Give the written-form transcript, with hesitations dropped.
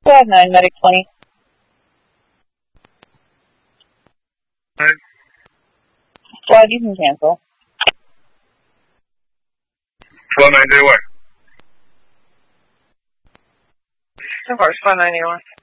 Go ahead, 9, medic 20. Well, you can cancel. 1291. Of course, 191.